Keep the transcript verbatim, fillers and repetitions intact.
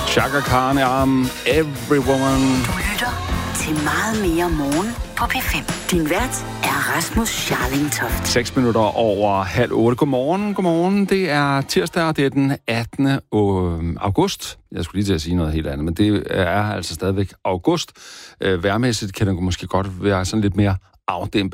Chaka Khan er om Every Woman. Du lytter til Meget Mere Morgen på P fem. Din vært er Rasmus Scharling Toft. seks minutter over halv otte. Godmorgen, godmorgen. Det er tirsdag, og det er den attende august. Jeg skulle lige til at sige noget helt andet, men det er altså stadigvæk august. Værmæssigt kan det måske godt være sådan lidt mere afdæmpet.